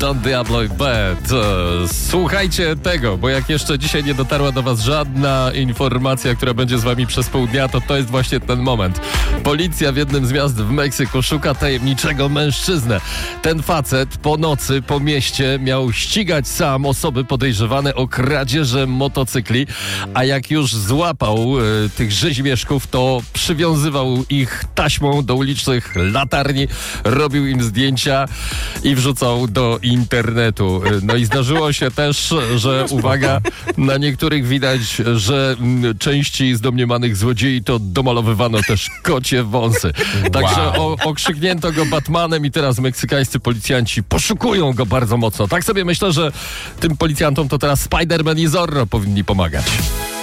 Don Diablo i Bad. Słuchajcie tego, bo jak jeszcze dzisiaj nie dotarła do was żadna informacja, która będzie z wami przez pół dnia, to jest właśnie ten moment. Policja w jednym z miast w Meksyku szuka tajemniczego mężczyznę. Ten facet po nocy, po mieście miał ścigać sam osoby podejrzewane o kradzieże motocykli, a jak już złapał tych rzeźmieszków, to przywiązywał ich taśmą do ulicznych latarni, robił im zdjęcia i wrzucał do internetu. No i zdarzyło się też, że uwaga, na niektórych widać, że części z domniemanych złodziei to domalowywano też kocie wąsy. Także okrzyknięto go Batmanem i teraz meksykańscy policjanci poszukują go bardzo mocno. Tak sobie myślę, że tym policjantom to teraz Spider-Man i Zorro powinni pomagać.